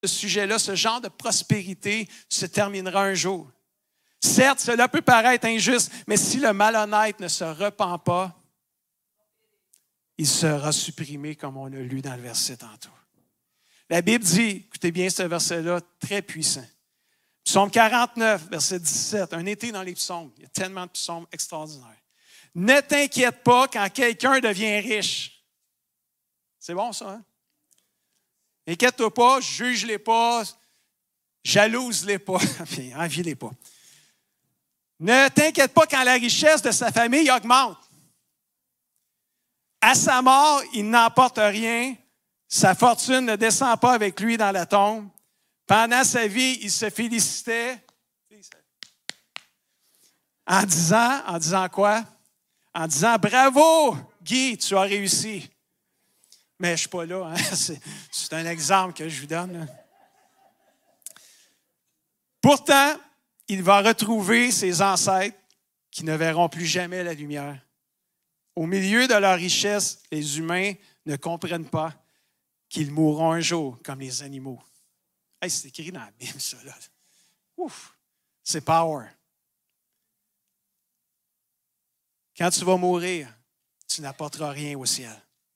ce sujet-là, ce genre de prospérité se terminera un jour. Certes, cela peut paraître injuste, mais si le malhonnête ne se repent pas, il sera supprimé, comme on a lu dans le verset tantôt. La Bible dit, écoutez bien ce verset-là, très puissant. Psaume 49, verset 17, un été dans les psaumes. Il y a tellement de psaumes extraordinaires. Ne t'inquiète pas quand quelqu'un devient riche. C'est bon, ça, hein? Inquiète-toi pas, juge-les pas, jalouse-les pas, puis envie-les pas. Ne t'inquiète pas quand la richesse de sa famille augmente. À sa mort, il n'emporte rien. Sa fortune ne descend pas avec lui dans la tombe. Pendant sa vie, il se félicitait en disant quoi? En disant « Bravo, Guy, tu as réussi. » Mais je ne suis pas là. Hein? C'est un exemple que je vous donne. Là. Pourtant, il va retrouver ses ancêtres qui ne verront plus jamais la lumière. Au milieu de leur richesse, les humains ne comprennent pas qu'ils mourront un jour comme les animaux. Hey, c'est écrit dans la Bible, ça. Là. Ouf, c'est power. Quand tu vas mourir, tu n'apporteras rien au ciel.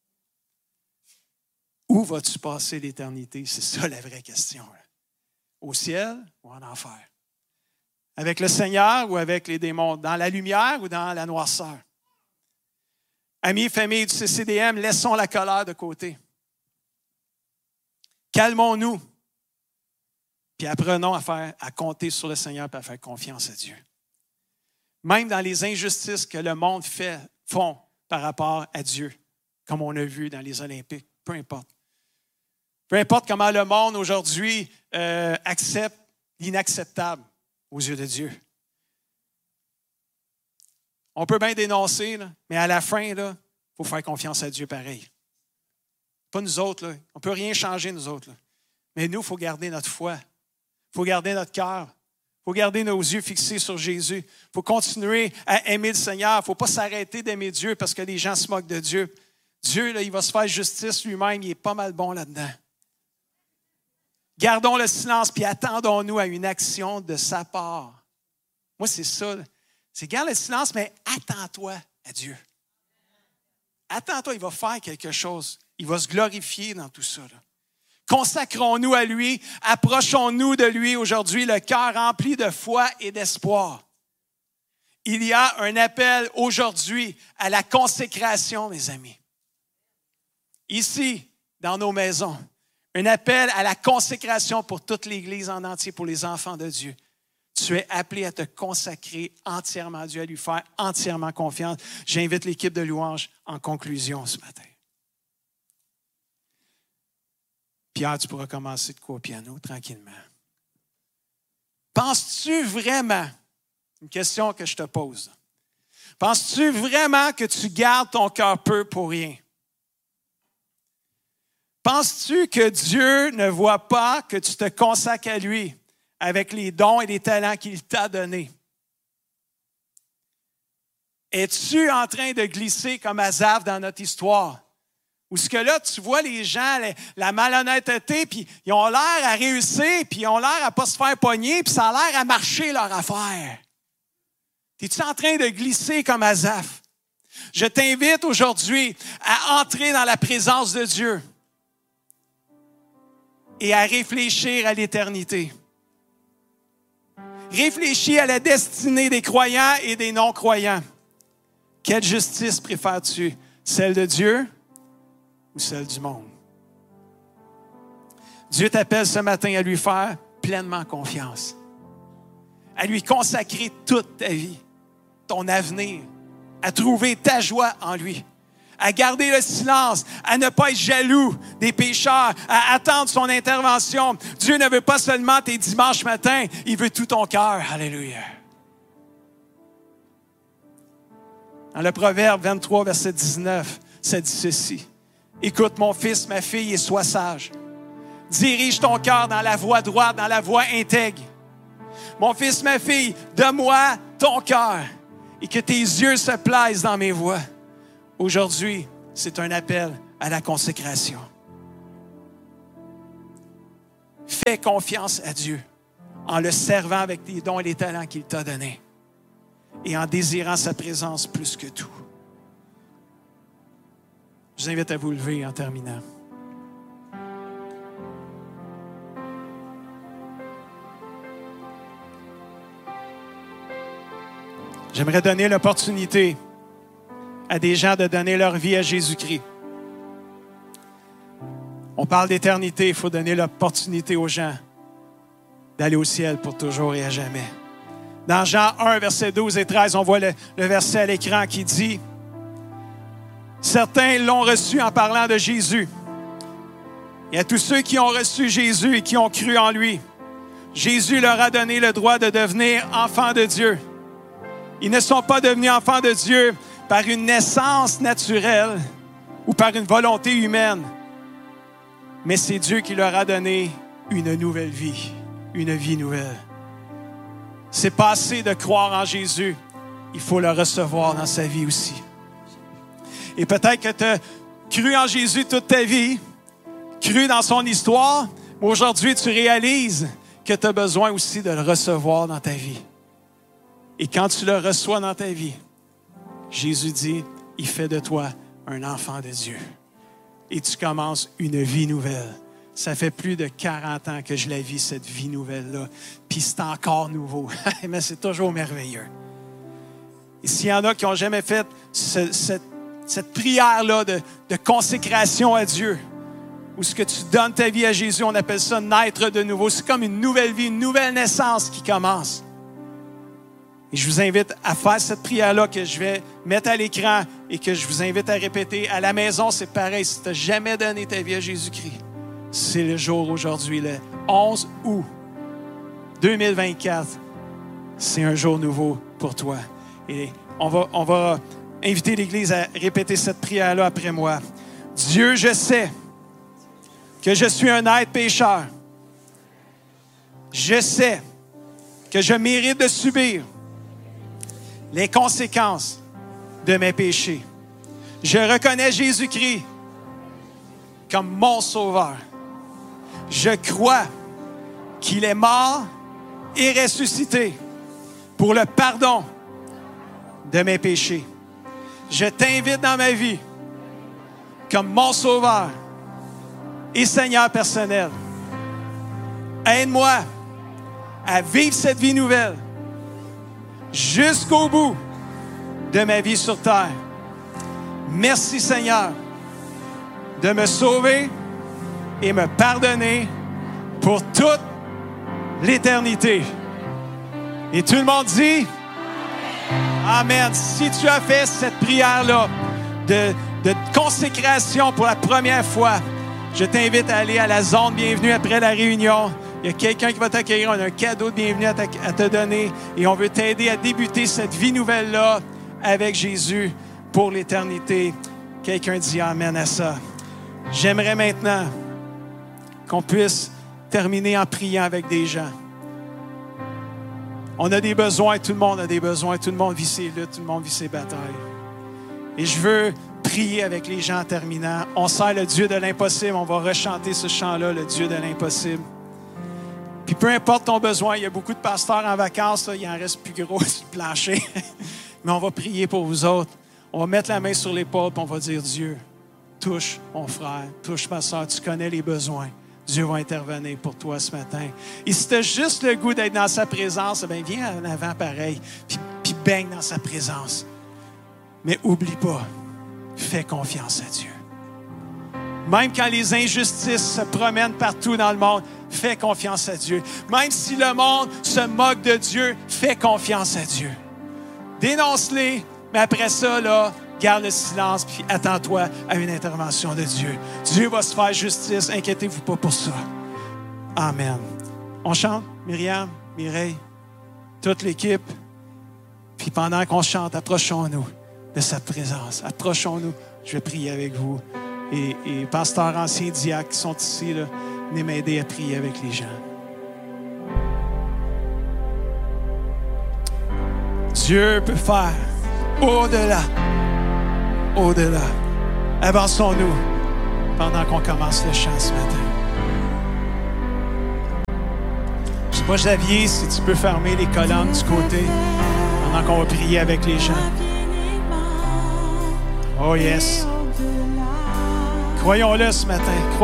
Où vas-tu passer l'éternité? C'est ça la vraie question. Là. Au ciel ou en enfer? Avec le Seigneur ou avec les démons? Dans la lumière ou dans la noirceur? Amis, famille du CCDM, laissons la colère de côté. Calmons-nous. Puis apprenons à compter sur le Seigneur et à faire confiance à Dieu. Même dans les injustices que le monde font par rapport à Dieu, comme on a vu dans les Olympiques, peu importe. Peu importe comment le monde aujourd'hui accepte l'inacceptable aux yeux de Dieu. On peut bien dénoncer, là, mais à la fin, il faut faire confiance à Dieu pareil. Pas nous autres, là. On ne peut rien changer, nous autres. Là. Mais nous, il faut garder notre foi. Il faut garder notre cœur. Il faut garder nos yeux fixés sur Jésus. Il faut continuer à aimer le Seigneur. Il ne faut pas s'arrêter d'aimer Dieu parce que les gens se moquent de Dieu. Dieu, là, il va se faire justice lui-même. Il est pas mal bon là-dedans. Gardons le silence puis attendons-nous à une action de sa part. Moi, c'est ça. C'est garde le silence, mais attends-toi à Dieu. Attends-toi, il va faire quelque chose. Il va se glorifier dans tout ça. Là. Consacrons-nous à lui, approchons-nous de lui aujourd'hui, le cœur rempli de foi et d'espoir. Il y a un appel aujourd'hui à la consécration, mes amis. Ici, dans nos maisons, un appel à la consécration pour toute l'Église en entier, pour les enfants de Dieu. Tu es appelé à te consacrer entièrement à Dieu, à lui faire entièrement confiance. J'invite l'équipe de louange en conclusion ce matin. Pierre, tu pourras commencer de quoi au piano, tranquillement. Penses-tu vraiment, une question que je te pose, penses-tu vraiment que tu gardes ton cœur peu pour rien? Penses-tu que Dieu ne voit pas que tu te consacres à lui avec les dons et les talents qu'il t'a donnés? Es-tu en train de glisser comme Asaph dans notre histoire? Où ce que là, tu vois les gens, la malhonnêteté, puis ils ont l'air à réussir, puis ils ont l'air à ne pas se faire pogner, puis ça a l'air à marcher leur affaire. Es-tu en train de glisser comme Asaph? Je t'invite aujourd'hui à entrer dans la présence de Dieu et à réfléchir à l'éternité. Réfléchis à la destinée des croyants et des non-croyants. Quelle justice préfères-tu? Celle de Dieu ou celle du monde? Dieu t'appelle ce matin à lui faire pleinement confiance, à lui consacrer toute ta vie, ton avenir, à trouver ta joie en lui, à garder le silence, à ne pas être jaloux des pécheurs, à attendre son intervention. Dieu ne veut pas seulement tes dimanches matins, il veut tout ton cœur. Alléluia. Dans le Proverbe 23, verset 19, ça dit ceci. Écoute, mon fils, ma fille, et sois sage. Dirige ton cœur dans la voie droite, dans la voie intègre. Mon fils, ma fille, donne-moi ton cœur et que tes yeux se plaisent dans mes voies. Aujourd'hui, c'est un appel à la consécration. Fais confiance à Dieu en le servant avec les dons et les talents qu'il t'a donnés et en désirant sa présence plus que tout. Je vous invite à vous lever en terminant. J'aimerais donner l'opportunité à des gens de donner leur vie à Jésus-Christ. On parle d'éternité, il faut donner l'opportunité aux gens d'aller au ciel pour toujours et à jamais. Dans Jean 1, versets 12 et 13, on voit le verset à l'écran qui dit « Certains l'ont reçu en parlant de Jésus. Et à tous ceux qui ont reçu Jésus et qui ont cru en lui, Jésus leur a donné le droit de devenir enfants de Dieu. Ils ne sont pas devenus enfants de Dieu par une naissance naturelle ou par une volonté humaine, mais c'est Dieu qui leur a donné une nouvelle vie, une vie nouvelle. C'est pas assez de croire en Jésus, il faut le recevoir dans sa vie aussi. Et peut-être que tu as cru en Jésus toute ta vie, cru dans son histoire, mais aujourd'hui tu réalises que tu as besoin aussi de le recevoir dans ta vie. Et quand tu le reçois dans ta vie, Jésus dit, il fait de toi un enfant de Dieu. Et tu commences une vie nouvelle. Ça fait plus de 40 ans que je la vis, cette vie nouvelle-là. Puis c'est encore nouveau. Mais c'est toujours merveilleux. Et s'il y en a qui n'ont jamais fait cette prière-là de consécration à Dieu, où ce que tu donnes ta vie à Jésus, on appelle ça naître de nouveau. C'est comme une nouvelle vie, une nouvelle naissance qui commence. Et je vous invite à faire cette prière-là que je vais mettre à l'écran et que je vous invite à répéter. À la maison, c'est pareil. Si tu n'as jamais donné ta vie à Jésus-Christ, c'est le jour aujourd'hui, le 11 août 2024. C'est un jour nouveau pour toi. Et on va inviter l'Église à répéter cette prière-là après moi. Dieu, je sais que je suis un être pécheur. Je sais que je mérite de subir les conséquences de mes péchés. Je reconnais Jésus-Christ comme mon sauveur. Je crois qu'il est mort et ressuscité pour le pardon de mes péchés. Je t'invite dans ma vie comme mon sauveur et Seigneur personnel. Aide-moi à vivre cette vie nouvelle jusqu'au bout de ma vie sur terre. Merci Seigneur de me sauver et me pardonner pour toute l'éternité. Et tout le monde dit Amen. Si tu as fait cette prière-là de consécration pour la première fois, je t'invite à aller à la zone bienvenue après la réunion. Il y a quelqu'un qui va t'accueillir, on a un cadeau de bienvenue à te donner et on veut t'aider à débuter cette vie nouvelle-là avec Jésus pour l'éternité. Quelqu'un dit Amen à ça. J'aimerais maintenant qu'on puisse terminer en priant avec des gens. On a des besoins, tout le monde a des besoins, tout le monde vit ses luttes, tout le monde vit ses batailles. Et je veux prier avec les gens en terminant. On sert le Dieu de l'impossible, on va rechanter ce chant-là, le Dieu de l'impossible. Puis peu importe ton besoin, il y a beaucoup de pasteurs en vacances, là, il en reste plus gros sur le plancher. Mais on va prier pour vous autres. On va mettre la main sur l'épaule et on va dire, Dieu, touche mon frère, touche ma soeur, tu connais les besoins. Dieu va intervenir pour toi ce matin. Et si tu as juste le goût d'être dans sa présence, bien, viens en avant pareil, puis baigne dans sa présence. Mais oublie pas, fais confiance à Dieu. Même quand les injustices se promènent partout dans le monde, fais confiance à Dieu. Même si le monde se moque de Dieu, fais confiance à Dieu. Dénonce-les, mais après ça, là, garde le silence puis attends-toi à une intervention de Dieu. Dieu va se faire justice, inquiétez-vous pas pour ça. Amen. On chante, Myriam, Mireille, toute l'équipe. Puis pendant qu'on chante, approchons-nous de sa présence. Approchons-nous. Je vais prier avec vous. Et pasteurs anciens diacres qui sont ici, là, venez m'aider à prier avec les gens. Dieu peut faire au-delà. Au-delà. Avançons-nous pendant qu'on commence le chant ce matin. pas, Xavier, si tu peux fermer les colonnes du côté pendant qu'on va prier avec les gens. Oh yes. Croyons-le ce matin.